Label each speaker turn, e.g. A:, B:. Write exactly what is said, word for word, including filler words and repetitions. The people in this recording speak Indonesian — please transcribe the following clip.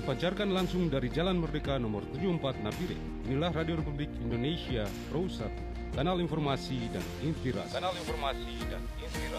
A: dipancarkan langsung dari Jalan Merdeka nomor tujuh puluh empat Napire. Inilah Radio Republik Indonesia Pro satu, kanal informasi dan inspirasi. Kanal informasi dan inspirasi.